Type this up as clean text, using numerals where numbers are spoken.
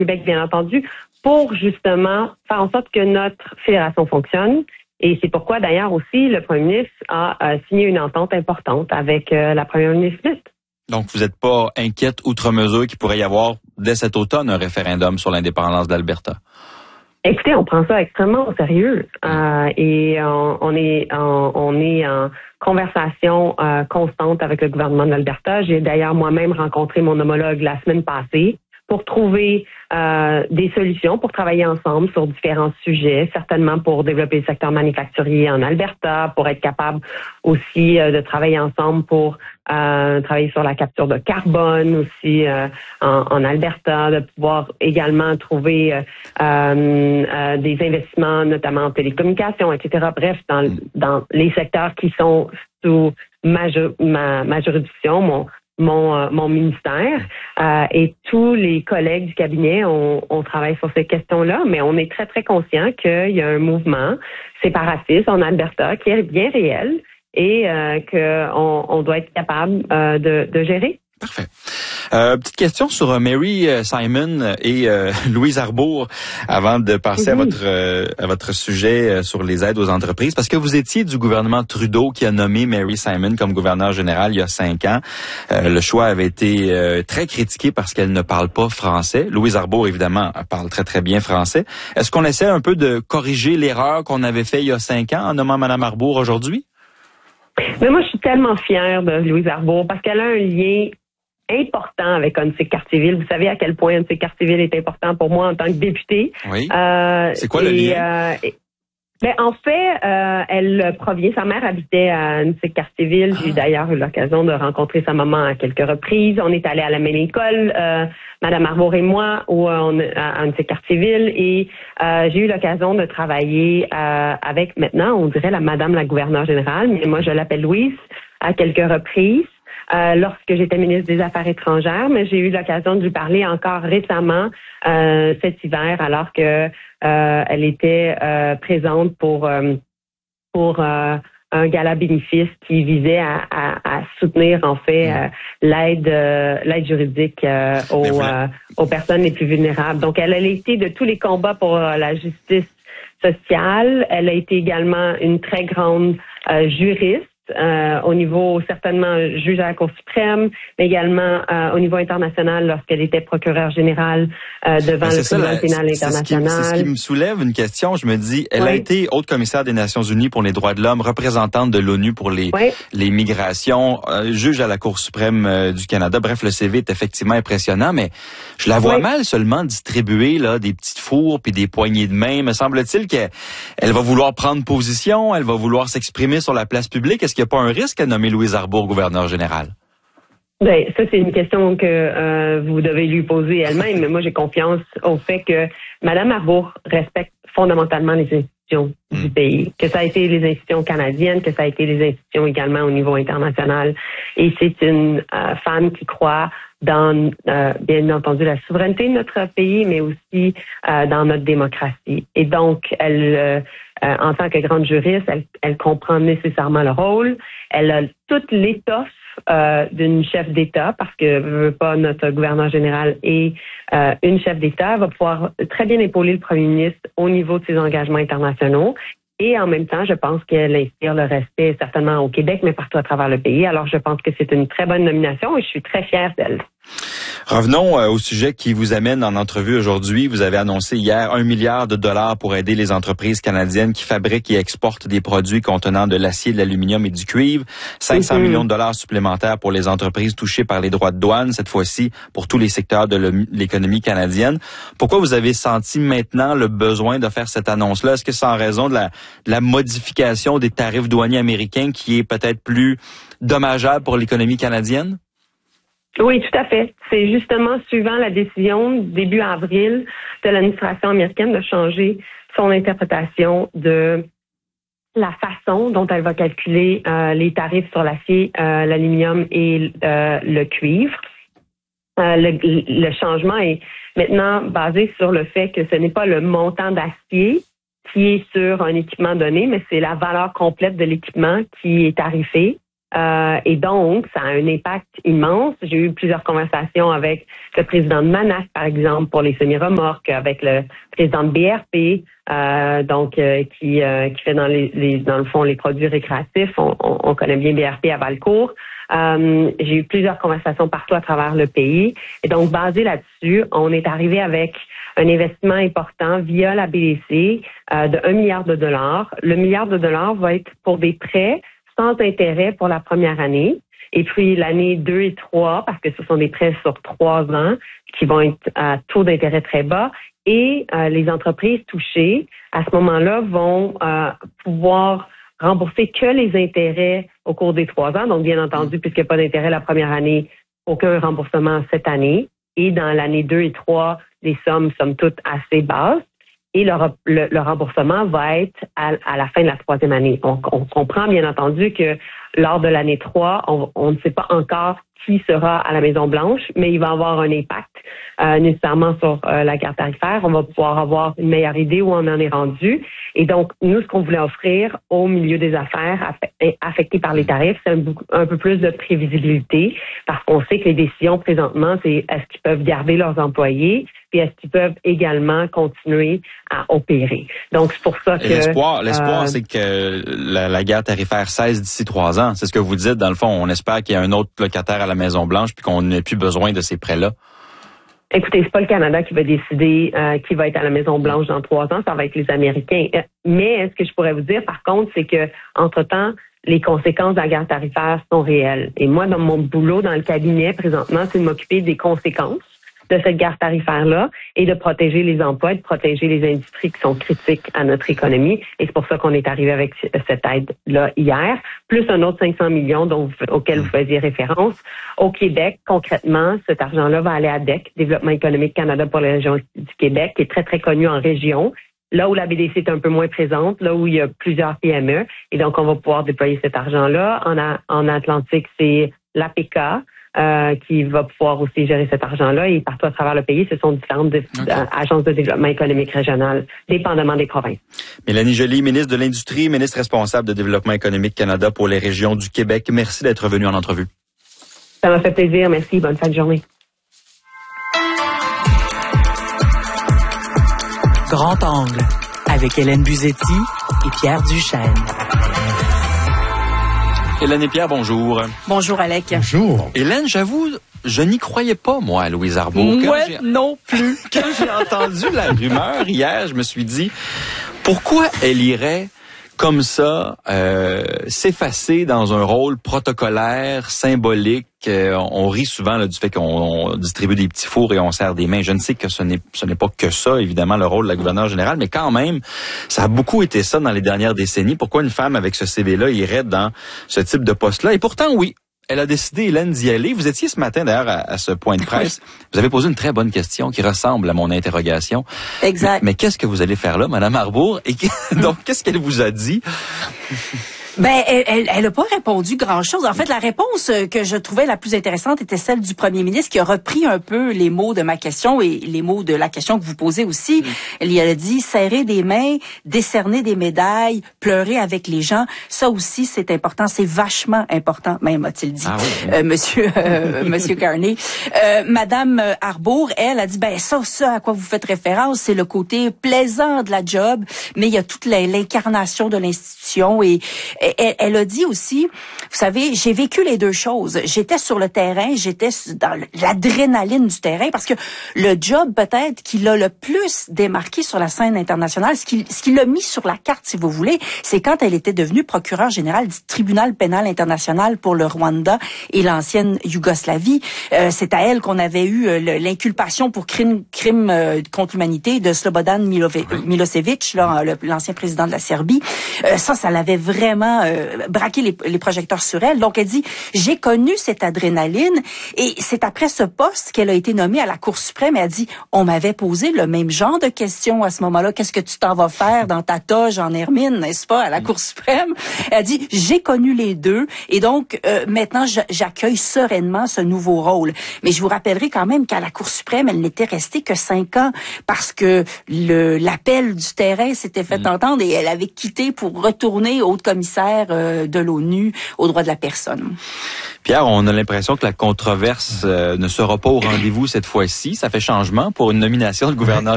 Québec, bien entendu, pour justement faire en sorte que notre fédération fonctionne. Et c'est pourquoi, d'ailleurs, aussi, le premier ministre a signé une entente importante avec la première ministre Smith. Donc, vous n'êtes pas inquiète outre mesure qu'il pourrait y avoir, dès cet automne, un référendum sur l'indépendance d'Alberta? Écoutez, on prend ça extrêmement au sérieux et on est en conversation constante avec le gouvernement de l'Alberta. J'ai d'ailleurs moi-même rencontré mon homologue la semaine passée pour trouver des solutions, pour travailler ensemble sur différents sujets, certainement pour développer le secteur manufacturier en Alberta, pour être capable aussi de travailler ensemble pour travailler sur la capture de carbone aussi en Alberta, de pouvoir également trouver des investissements, notamment en télécommunications, etc. Bref, dans les secteurs qui sont sous ma juridiction, mon ministère et tous les collègues du cabinet, on travaille sur ces questions-là, mais on est très, très conscient qu'il y a un mouvement séparatiste en Alberta qui est bien réel et qu'on doit être capable de gérer. Parfait. Petite question sur Mary Simon et Louise Arbour avant de passer à votre sujet sur les aides aux entreprises, parce que vous étiez du gouvernement Trudeau qui a nommé Mary Simon comme gouverneure générale il y a 5 ans. Le choix avait été très critiqué parce qu'elle ne parle pas français. Louise Arbour, évidemment, parle très, très bien français. Est-ce qu'on essaie un peu de corriger l'erreur qu'on avait fait il y a 5 ans en nommant Mme Arbour aujourd'hui? Mais moi, je suis tellement fière de Louise Arbour parce qu'elle a un lien important avec Onsic Cartierville. Vous savez à quel point Onsic Cartierville est important pour moi en tant que députée. Oui. C'est quoi le lien? En fait, elle provient, sa mère habitait à Onsic Cartierville. J'ai d'ailleurs eu l'occasion de rencontrer sa maman à quelques reprises. On est allés à la même école, Madame Arbour et moi, à Onsic Cartierville. Et j'ai eu l'occasion de travailler avec maintenant, on dirait Madame la gouverneure générale, mais moi je l'appelle Louise, à quelques reprises. Lorsque j'étais ministre des Affaires étrangères, mais j'ai eu l'occasion de lui parler encore récemment cet hiver, alors que elle était présente pour un gala bénéfice qui visait à soutenir en fait l'aide juridique aux personnes les plus vulnérables. Donc, elle a été de tous les combats pour la justice sociale. Elle a été également une très grande juriste. Au niveau certainement juge à la Cour suprême, mais également au niveau international lorsqu'elle était procureure générale devant le tribunal pénal international. C'est ce qui me soulève une question. Je me dis, elle a été haute commissaire des Nations Unies pour les droits de l'homme, représentante de l'ONU pour les migrations, juge à la Cour suprême du Canada. Bref, le CV est effectivement impressionnant, mais je la vois mal seulement distribuer là des petites fours puis des poignées de main. Me semble-t-il qu'elle va vouloir prendre position, elle va vouloir s'exprimer sur la place publique. Est-ce qu'il n'y a pas un risque à nommer Louise Arbour gouverneur général? Ben, ça, c'est une question que vous devez lui poser elle-même, mais moi, j'ai confiance au fait que Mme Arbour respecte fondamentalement les institutions du pays, que ça a été les institutions canadiennes, que ça a été les institutions également au niveau international. Et c'est une femme qui croit dans, bien entendu, la souveraineté de notre pays, mais aussi dans notre démocratie. Et donc, elle, en tant que grande juriste, elle comprend nécessairement le rôle. Elle a toute l'étoffe d'une chef d'État, parce que pas notre gouverneur général et une chef d'État va pouvoir très bien épauler le premier ministre au niveau de ses engagements internationaux. Et en même temps, je pense qu'elle inspire le respect certainement au Québec, mais partout à travers le pays. Alors, je pense que c'est une très bonne nomination et je suis très fière d'elle. Revenons au sujet qui vous amène en entrevue aujourd'hui. Vous avez annoncé hier 1 milliard de dollars pour aider les entreprises canadiennes qui fabriquent et exportent des produits contenant de l'acier, de l'aluminium et du cuivre. 500 millions de dollars supplémentaires pour les entreprises touchées par les droits de douane, cette fois-ci pour tous les secteurs de l'économie canadienne. Pourquoi vous avez senti maintenant le besoin de faire cette annonce-là? Est-ce que c'est en raison de la modification des tarifs douaniers américains qui est peut-être plus dommageable pour l'économie canadienne? Oui, tout à fait. C'est justement suivant la décision début avril de l'administration américaine de changer son interprétation de la façon dont elle va calculer les tarifs sur l'acier, l'aluminium et le cuivre. Le changement est maintenant basé sur le fait que ce n'est pas le montant d'acier qui est sur un équipement donné, mais c'est la valeur complète de l'équipement qui est tarifée. Et donc, ça a un impact immense. J'ai eu plusieurs conversations avec le président de Manac, par exemple, pour les semi-remorques, avec le président de BRP, qui fait dans le fond les produits récréatifs. On connaît bien BRP à Valcourt. J'ai eu plusieurs conversations partout à travers le pays. Et donc, basé là-dessus, on est arrivé avec un investissement important via la BDC de 1 milliard de dollars. Le milliard de dollars va être pour des prêts sans intérêt pour la première année. Et puis l'année 2 et 3, parce que ce sont des prêts sur 3 ans qui vont être à taux d'intérêt très bas. Et les entreprises touchées, à ce moment-là, vont pouvoir rembourser que les intérêts au cours des 3 ans. Donc, bien entendu, puisqu'il n'y a pas d'intérêt la première année, aucun remboursement cette année. Et dans l'année 2 et 3, les sommes, somme toute, assez basses. Et le remboursement va être à la fin de la 3e année. On comprend, bien entendu, que lors de l'année 3, on ne sait pas encore qui sera à la Maison-Blanche, mais il va avoir un impact nécessairement sur la garde tarifaire. On va pouvoir avoir une meilleure idée où on en est rendu. Et donc, nous, ce qu'on voulait offrir au milieu des affaires affectés par les tarifs, c'est un peu plus de prévisibilité, parce qu'on sait que les décisions présentement, c'est est-ce qu'ils peuvent garder leurs employés, puis est-ce qu'ils peuvent également continuer à opérer. Donc, c'est pour ça que... L'espoir, c'est que la guerre tarifaire cesse d'ici 3 ans. C'est ce que vous dites. Dans le fond, on espère qu'il y a un autre locataire à la Maison-Blanche puis qu'on n'ait plus besoin de ces prêts-là. Écoutez, c'est pas le Canada qui va décider qui va être à la Maison-Blanche dans 3 ans. Ça va être les Américains. Mais ce que je pourrais vous dire, par contre, c'est que entre-temps, les conséquences de la guerre tarifaire sont réelles. Et moi, dans mon boulot dans le cabinet, présentement, c'est de m'occuper des conséquences de cette guerre tarifaire-là et de protéger les emplois, de protéger les industries qui sont critiques à notre économie. Et c'est pour ça qu'on est arrivé avec cette aide-là hier, plus un autre 500 millions auquel vous faisiez référence. Au Québec, concrètement, cet argent-là va aller à DEC, Développement économique Canada pour les régions du Québec, qui est très, très connu en région. Là où la BDC est un peu moins présente, là où il y a plusieurs PME. Et donc, on va pouvoir déployer cet argent-là. En Atlantique, c'est l'APK, qui va pouvoir aussi gérer cet argent-là. Et partout à travers le pays, ce sont différentes agences de développement économique régional, dépendamment des provinces. Mélanie Joly, ministre de l'Industrie, ministre responsable de Développement économique Canada pour les régions du Québec. Merci d'être venue en entrevue. Ça m'a fait plaisir. Merci. Bonne fin de journée. Grand angle avec Hélène Buzetti et Pierre Duchesne. Hélène et Pierre, bonjour. Bonjour, Alec. Bonjour. Hélène, j'avoue, je n'y croyais pas, moi, à Louise Arbour. Moi non plus. Quand j'ai entendu la rumeur hier, je me suis dit, pourquoi elle irait comme ça s'effacer dans un rôle protocolaire, symbolique? On rit souvent là, du fait qu'on distribue des petits fours et on serre des mains. Je ne sais que ce n'est pas que ça, évidemment, le rôle de la gouverneure générale, mais quand même, ça a beaucoup été ça dans les dernières décennies. Pourquoi une femme avec ce CV-là irait dans ce type de poste-là? Et pourtant, oui, elle a décidé, Hélène, d'y aller. Vous étiez ce matin, d'ailleurs, à ce point de presse. Vous avez posé une très bonne question qui ressemble à mon interrogation. Exact. Mais qu'est-ce que vous allez faire là, Madame Arbour? Et donc, qu'est-ce qu'elle vous a dit? Ben, elle a pas répondu grand-chose. En fait, la réponse que je trouvais la plus intéressante était celle du premier ministre qui a repris un peu les mots de ma question et les mots de la question que vous posez aussi. Elle a dit serrer des mains, décerner des médailles, pleurer avec les gens. Ça aussi, c'est important. C'est vachement important, même a-t-il dit, Monsieur Carney. Madame Arbour, elle a dit, ben, ça à quoi vous faites référence, c'est le côté plaisant de la job, mais il y a toute l'incarnation de l'institution et elle a dit aussi, vous savez, j'ai vécu les deux choses. J'étais sur le terrain, j'étais dans l'adrénaline du terrain parce que le job peut-être qui l'a le plus démarqué sur la scène internationale, ce qui l'a mis sur la carte, si vous voulez, c'est quand elle était devenue procureure générale du tribunal pénal international pour le Rwanda et l'ancienne Yougoslavie. C'est à elle qu'on avait eu l'inculpation pour crime contre l'humanité de Slobodan Milosevic, l'ancien président de la Serbie. Ça l'avait vraiment braqué les projecteurs sur elle. Donc, elle dit, j'ai connu cette adrénaline et c'est après ce poste qu'elle a été nommée à la Cour suprême. Elle a dit, on m'avait posé le même genre de questions à ce moment-là. Qu'est-ce que tu t'en vas faire dans ta toge en hermine, n'est-ce pas, à la Cour suprême? Elle a dit, j'ai connu les deux et donc, maintenant, j'accueille sereinement ce nouveau rôle. Mais je vous rappellerai quand même qu'à la Cour suprême, elle n'était restée que 5 ans parce que l'appel du terrain s'était fait entendre et elle avait quitté pour retourner haute commissaire commissaire de l'ONU aux droits de la personne. Pierre, on a l'impression que la controverse ne sera pas au rendez-vous cette fois-ci. Ça fait changement pour une nomination de gouverneur